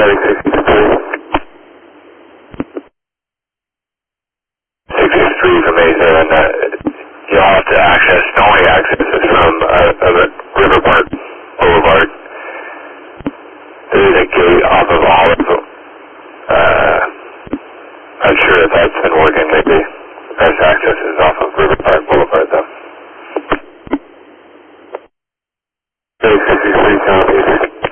heading 663. 663 from Mesa, and you'll have to access, the only access is from River Park Boulevard. There is a gate off of Olive. Not sure if that's been working lately.